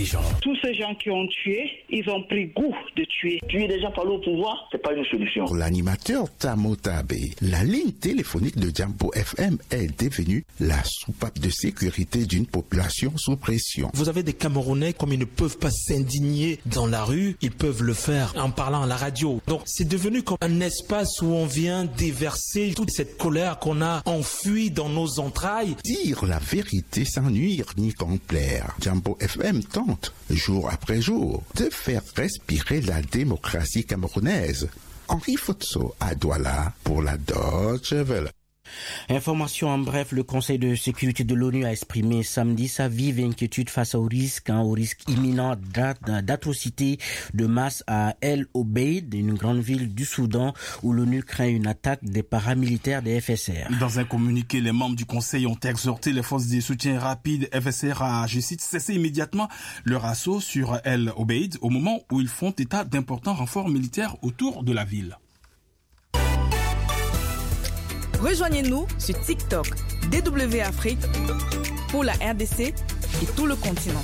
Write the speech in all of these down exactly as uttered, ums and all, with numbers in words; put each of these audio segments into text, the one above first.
gens. Tous ces gens qui ont tué, ils ont pris goût de tuer. Tuer des gens par le pouvoir, c'est pas une solution. Pour l'animateur Tamo Tabe, la ligne téléphonique de Jambo F M est devenue la soupape de sécurité d'une population sous pression. Vous avez des Camerounais, comme ils ne peuvent pas s'indigner dans la rue, ils peuvent le faire en parlant à la radio. Donc c'est devenu comme un espace où on vient déverser toute cette colère qu'on a enfouie dans nos entrailles. Dire la vérité sans nuire ni complaire. Jambo F M tente, jour après jour, de faire respirer la démocratie camerounaise. Henri Fotso à Douala pour la Deutsche Welle. Information en bref, le Conseil de sécurité de l'ONU a exprimé samedi sa vive inquiétude face au risque, hein, au risque imminent d'atrocités de masse à El Obeid, une grande ville du Soudan, où l'ONU craint une attaque des paramilitaires des F S R. Dans un communiqué, les membres du Conseil ont exhorté les forces de soutien rapide F S R à, je cite, cesser immédiatement leur assaut sur El Obeid au moment où ils font état d'importants renforts militaires autour de la ville. Rejoignez-nous sur TikTok, D W Afrique, pour la R D C et tout le continent.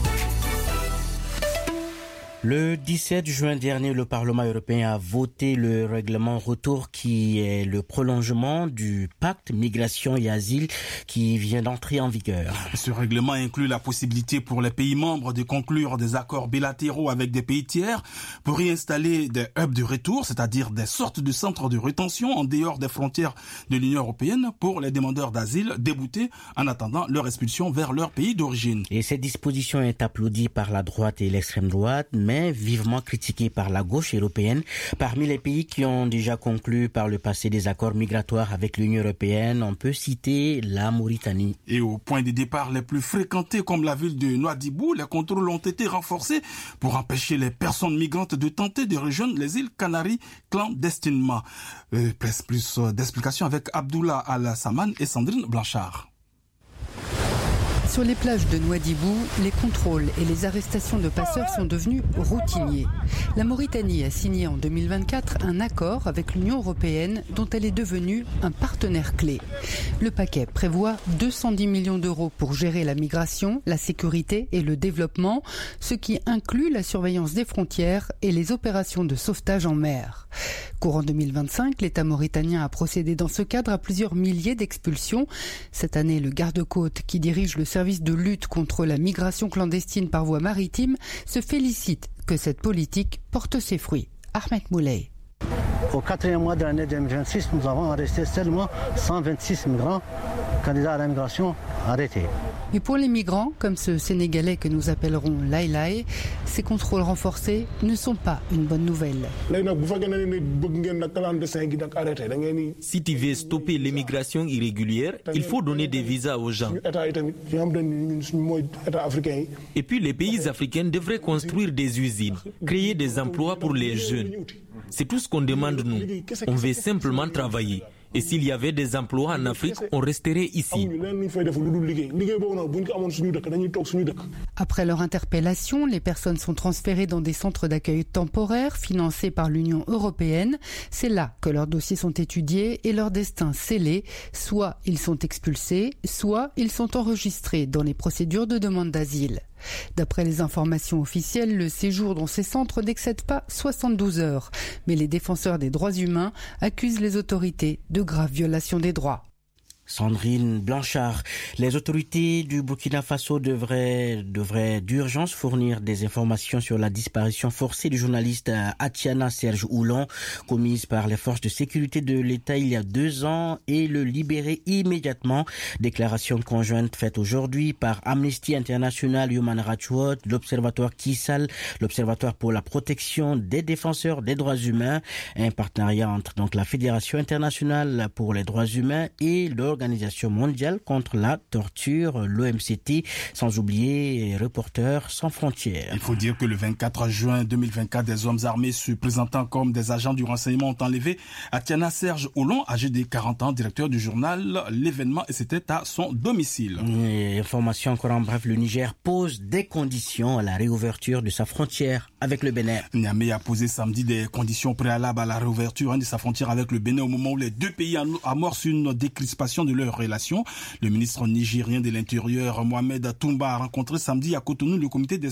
Le dix-sept juin dernier, le Parlement européen a voté le règlement retour qui est le prolongement du pacte migration et asile qui vient d'entrer en vigueur. Ce règlement inclut la possibilité pour les pays membres de conclure des accords bilatéraux avec des pays tiers pour y installer des hubs de retour, c'est-à-dire des sortes de centres de rétention en dehors des frontières de l'Union européenne pour les demandeurs d'asile déboutés en attendant leur expulsion vers leur pays d'origine. Et cette disposition est applaudie par la droite et l'extrême droite, mais mais vivement critiqué par la gauche européenne. Parmi les pays qui ont déjà conclu par le passé des accords migratoires avec l'Union européenne, on peut citer la Mauritanie. Et au point de départ les plus fréquentés comme la ville de Nouadhibou, les contrôles ont été renforcés pour empêcher les personnes migrantes de tenter de rejoindre les îles Canaries clandestinement. Euh, plus, plus d'explications avec Abdullah Al-Saman et Sandrine Blanchard. Sur les plages de Nouadhibou, les contrôles et les arrestations de passeurs sont devenus routiniers. La Mauritanie a signé en deux mille vingt-quatre un accord avec l'Union européenne dont elle est devenue un partenaire clé. Le paquet prévoit deux cent dix millions d'euros pour gérer la migration, la sécurité et le développement, ce qui inclut la surveillance des frontières et les opérations de sauvetage en mer. Courant deux mille vingt-cinq, l'État mauritanien a procédé dans ce cadre à plusieurs milliers d'expulsions. Cette année, le garde-côte qui dirige le service de lutte contre la migration clandestine par voie maritime se félicite que cette politique porte ses fruits. Ahmed Moulay. Au quatrième mois de l'année deux mille vingt-six, nous avons arrêté seulement cent vingt-six migrants candidats à la migration arrêtés. Et pour les migrants, comme ce Sénégalais que nous appellerons Laïlaï, ces contrôles renforcés ne sont pas une bonne nouvelle. Si tu veux stopper l'immigration irrégulière, il faut donner des visas aux gens. Et puis les pays africains devraient construire des usines, créer des emplois pour les jeunes. C'est tout ce qu'on demande nous. On veut simplement travailler. Et s'il y avait des emplois en Afrique, on resterait ici. Après leur interpellation, les personnes sont transférées dans des centres d'accueil temporaires financés par l'Union européenne. C'est là que leurs dossiers sont étudiés et leur destin scellé. Soit ils sont expulsés, soit ils sont enregistrés dans les procédures de demande d'asile. D'après les informations officielles, le séjour dans ces centres n'excède pas soixante-douze heures. Mais les défenseurs des droits humains accusent les autorités de graves violations des droits. Sandrine Blanchard. Les autorités du Burkina Faso devraient, devraient d'urgence fournir des informations sur la disparition forcée du journaliste Atiana Serge Oulon, commise par les forces de sécurité de l'État il y a deux ans, et le libérer immédiatement. Déclaration conjointe faite aujourd'hui par Amnesty International, Human Rights Watch, l'Observatoire Kissal, l'Observatoire pour la protection des défenseurs des droits humains, un partenariat entre donc la Fédération internationale pour les droits humains et l'Organisation mondiale contre la torture, l'O M C T, sans oublier Reporters sans frontières. Il faut dire que le vingt-quatre juin deux mille vingt-quatre, des hommes armés se présentant comme des agents du renseignement ont enlevé Atiana Serge Oulon, âgé de quarante ans, directeur du journal L'événement, et c'était à son domicile. Et information encore en bref, le Niger pose des conditions à la réouverture de sa frontière avec le Bénin. Niamey a posé samedi des conditions préalables à la réouverture de sa frontière avec le Bénin au moment où les deux pays amorcent une décrispation de leurs relations. Le ministre nigérien de l'Intérieur, Mohamed Toumba, a rencontré samedi à Cotonou le comité des